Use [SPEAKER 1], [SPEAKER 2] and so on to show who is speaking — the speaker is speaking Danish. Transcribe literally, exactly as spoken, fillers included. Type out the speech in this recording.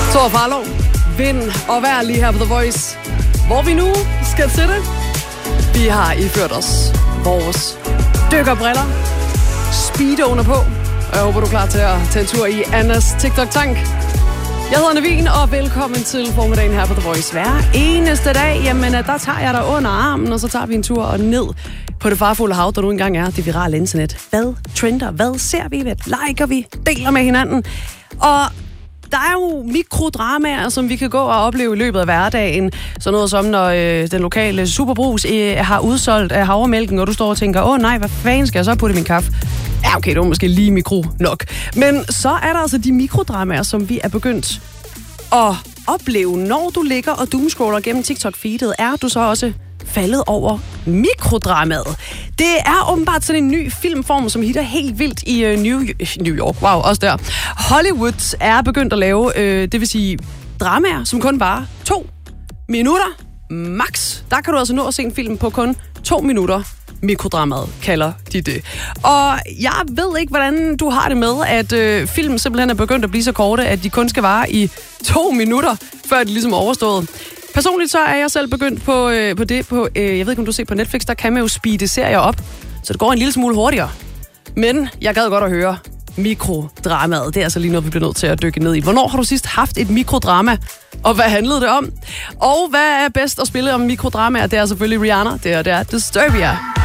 [SPEAKER 1] Thor Farlov, vind og vejr lige her på The Voice. Hvor vi nu skal til det. Vi har iført os vores dykkerbriller, speedoner på, og jeg håber, du er klar til at tage en tur i Annas TikTok-tank. Jeg hedder Navin, og velkommen til formiddagen her på The Voice. Hver eneste dag, jamen der tager jeg dig under armen, og så tager vi en tur og ned på det farfulde hav, der nu engang er det virale internet. Hvad trender? Hvad ser vi? Hvad liker vi? Deler med hinanden? Og der er jo mikrodramaer, som vi kan gå og opleve i løbet af hverdagen. Sådan noget som, når øh, den lokale Superbrus øh, har udsolgt af havremælken, og du står og tænker, åh nej, hvad fanden skal jeg så putte i min kaffe? Ja, okay, det var måske lige mikro nok. Men så er der altså de mikrodramaer, som vi er begyndt at opleve, når du ligger og doomscroller gennem TikTok-feedet. Er du så også faldet over mikrodramaet? Det er åbenbart sådan en ny filmform, som hitter helt vildt i uh, New, New York. Wow, også der. Hollywood er begyndt at lave, øh, det vil sige dramaer, som kun varer to minutter max. Der kan du altså nå at se en film på kun to minutter. Mikrodramaet kalder de det. Og jeg ved ikke, hvordan du har det med, at øh, film simpelthen er begyndt at blive så korte, at de kun skal vare i to minutter, før det ligesom er overstået. Personligt så er jeg selv begyndt på, øh, på det. På, øh, jeg ved ikke, om du ser på Netflix, der kan man jo speede serier op, så det går en lille smule hurtigere. Men jeg gad godt at høre mikrodramaet. Det er altså lige noget, vi bliver nødt til at dykke ned i. Hvornår har du sidst haft et mikrodrama? Og hvad handlede det om? Og hvad er bedst at spille om mikrodramaer? Det er selvfølgelig Rihanna. Det er, det er Disturbia.